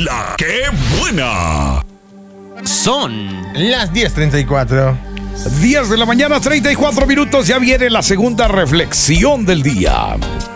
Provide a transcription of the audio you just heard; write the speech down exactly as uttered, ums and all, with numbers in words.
La ¡Qué buena! Son las diez treinta y cuatro. diez de la mañana, treinta y cuatro minutos. Ya viene la segunda reflexión del día.